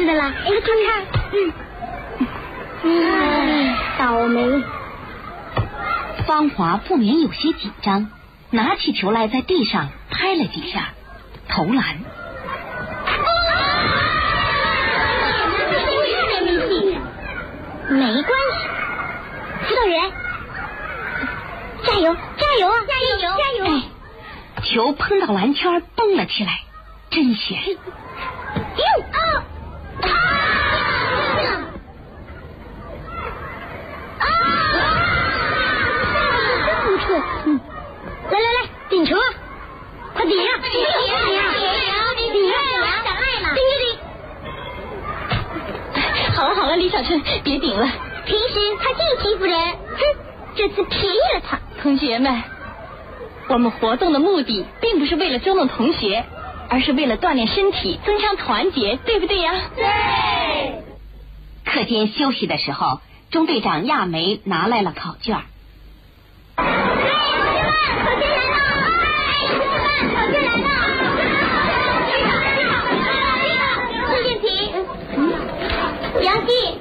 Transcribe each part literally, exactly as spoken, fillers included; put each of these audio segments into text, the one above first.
似的啦。哎，看看，嗯，嗯，倒霉。 芳华不免有些紧张，拿起球来在地上拍了几下，投篮。 没关系，辅导员，加油，加油啊，加油，加油！ 哎，球碰到篮圈蹦了起来，真险！ 哟啊啊！啊！真不错，嗯，来来来，顶球啊，快顶呀！顶顶顶顶顶顶呀！想爱了，顶一顶。 好了好了，李小春，别顶了。 平时他净欺负人，哼，这次便宜了他。 同学们，我们活动的目的并不是为了捉弄同学，而是为了锻炼身体，增强团结，对不对呀？ 对。 课间休息的时候，中队长亚梅拿来了考卷。 哎，同学们，考卷来了！哎，同学们，考卷来了！苏建平，杨希。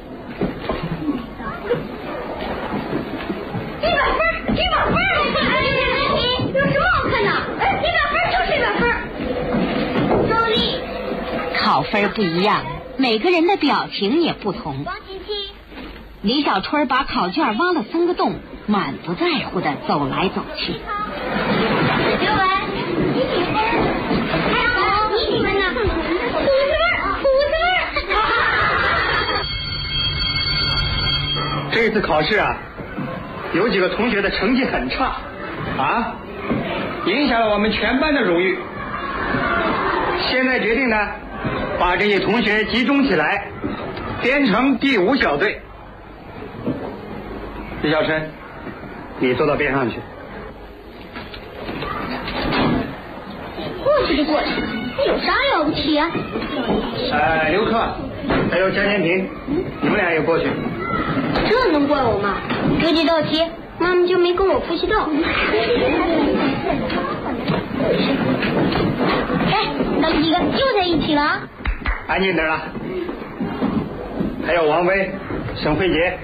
一百分，一百分！有什么好看的？一百分就是一百分。周丽， 考分不一样，每个人的表情也不同。 王晴晴， 李小春把考卷挖了三个洞，满不在乎的走来走去。 刘文，你几分？还好，你几分呢？五分，五分。 这次考试啊，有几个同学的成绩很差啊，影响了我们全班的荣誉。现在决定呢，把这些同学集中起来，编成第五小队。李小春，你坐到边上去。 过去就过去，有啥了不起啊？ 呃，刘克，还有江建平，你们俩也过去。 这能怪我吗？这几道题，妈妈就没跟我复习到。哎，咱们几个又在一起了啊！ 安静点了。还有王威、沈慧杰，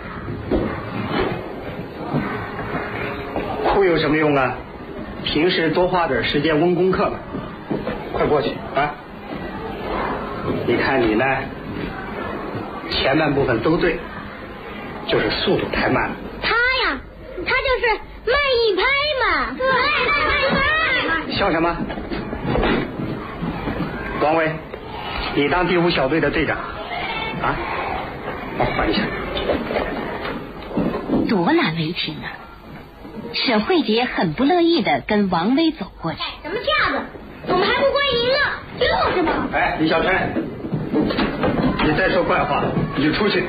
哭有什么用啊？平时多花点时间温功课嘛。快过去啊！你看你呢，前半部分都对，就是速度太慢了。 他呀，他就是慢一拍嘛。对，慢一拍。 笑什么？王威，你当第五小队的队长啊？我换一下。 多难为情啊！沈慧杰很不乐意的跟王威走过去。 什么架子？我们还不快赢了，就是嘛。 哎，李小春，你再说怪话你就出去。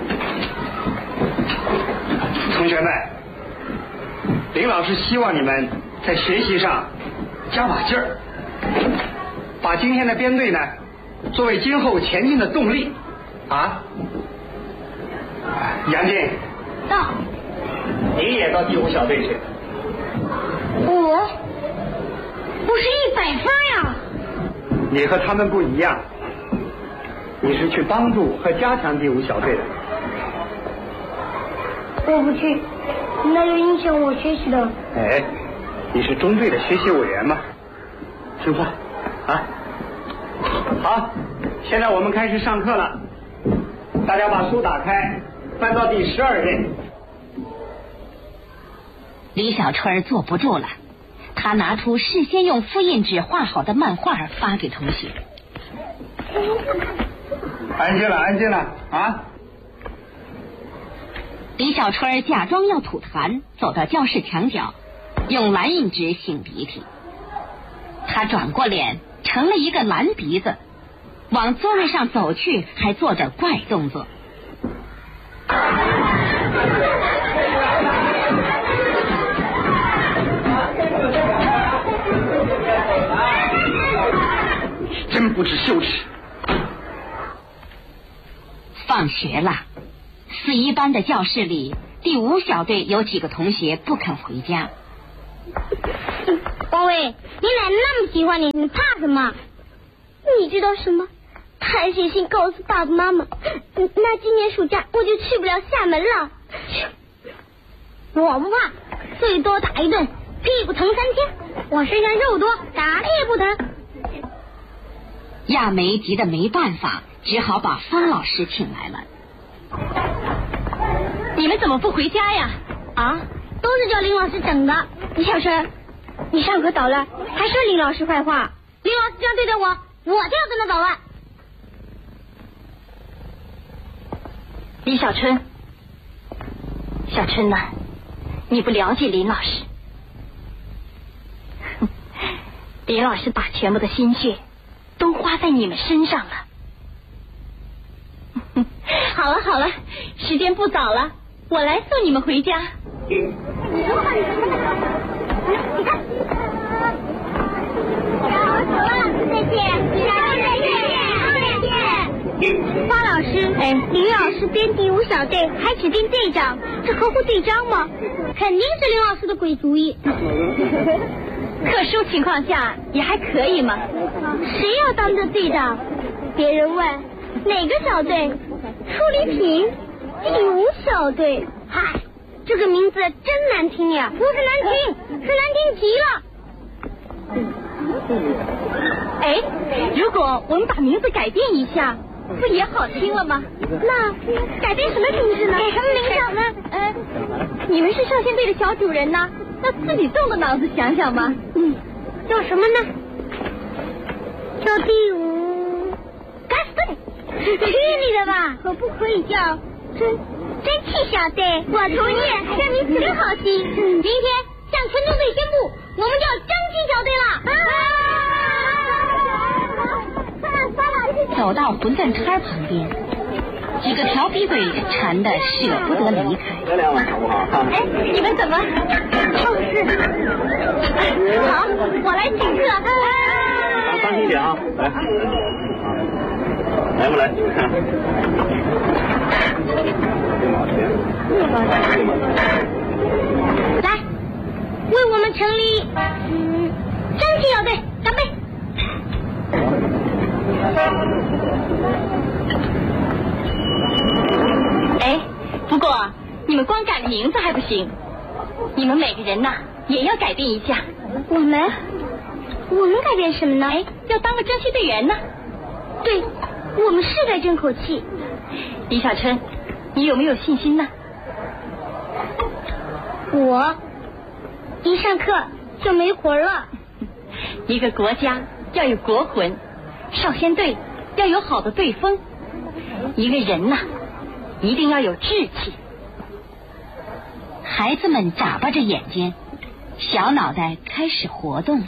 同学们，林老师希望你们在学习上加把劲儿，把今天的编队呢作为今后前进的动力啊。杨静， 到。 你也到第五小队去。 我我是一百分呀。 你和他们不一样，你是去帮助和加强第五小队的。 我不去，那就影响我学习的。 哎，你是中队的学习委员嘛，听话啊。好，现在我们开始上课了，大家把书打开，翻到第十二页。 李小春坐不住了，他拿出事先用复印纸画好的漫画发给同学。 安静了，安静了啊！ 李小春假装要吐痰，走到教室墙角，用蓝印纸擤鼻涕。他转过脸，成了一个蓝鼻子，往座位上走去，还做着怪动作。 真不知羞耻。 放学了，四一班的教室里，第五小队有几个同学不肯回家。 王伟，你奶奶那么喜欢你，你怕什么？你知道什么？ 他还写信告诉爸爸妈妈，那今年暑假我就去不了厦门了。我不怕，最多打一顿，屁股疼三天。我身上肉多，打了也不疼。 亚梅急得没办法，只好把方老师请来了。 你们怎么不回家呀？啊，都是叫林老师整的。李小春，你上课捣乱，还说林老师坏话。林老师这样对待我，我就要跟他捣乱。 李小春，小春呐，你不了解林老师。林老师把全部的心血都花在你们身上了。 好了好了，时间不早了，我来送你们回家。你看，再见，再见，方老师，哎，林老师编第五小队，还指定队长，这合乎队章吗？肯定是林老师的鬼主意。 特殊情况下也还可以嘛。 谁要当这队长？别人问哪个小队？出礼品，第五小队。嗨，这个名字真难听呀！不是难听，是难听极了。 哎，如果我们把名字改变一下，不也好听了吗？ 那改变什么名字呢？改什么名字呢？ 呃，你们是少先队的小主人呢，那自己动动脑子想想吧。 嗯，叫什么呢？叫第五敢死队。去你的吧！可不可以叫真真气小队？我同意，这名词好听。明天向全中队宣布，我们叫真气小队了。走到馄饨摊旁边，几个调皮鬼馋得舍不得离开。 这两碗好不好？ 哎，你们怎么？哦，是。好，我来请客。 啊，当心点啊！来，来不来？ 来，为我们成立嗯真气小队干杯！ 哎，不过你们光改名字还不行，你们每个人呐也要改变一下。 我们，我们改变什么呢？ 哎，要当个争气队员呢。 对，我们是该争口气。 李小春，你有没有信心呢？ 我一上课就没魂了。 一个国家要有国魂，少先队要有好的队风，一个人呐、啊，一定要有志气。 孩子们眨巴着眼睛，小脑袋开始活动了。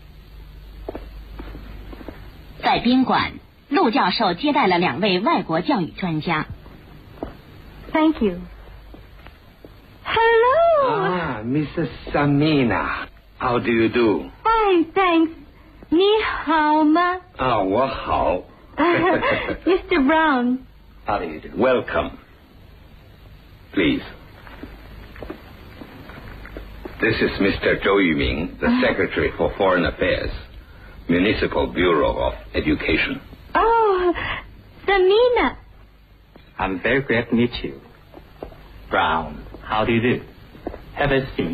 在宾馆，陆教授接待了两位外国教育专家。 Thank you. Hello. Ah, Missus Samina. How do you do? Fine, thanks. 你好吗？ 啊，我好。 Mister Brown. How do you do? Welcome. Please. This is Mister Zhou Yuming, the Secretary for Foreign Affairs, Municipal Bureau of Education. Oh, Samina. I'm very glad to meet you. Brown, how do you do? Have a seat.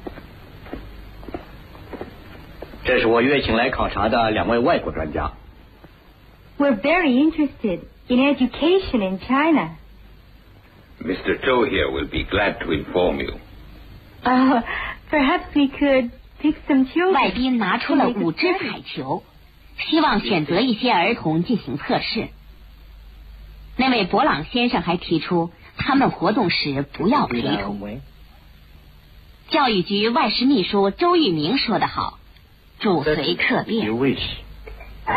这是我约请来考察的两位外国专家。 We're very interested in education in China. Mister Zhou here will be glad to inform you. Uh, perhaps we could pick some children. 外宾拿出了五只彩球，希望选择一些儿童进行测试。那位博朗先生还提出，他们活动时不要陪同。教育局外事秘书周玉明说得好，主随客便。 You wish.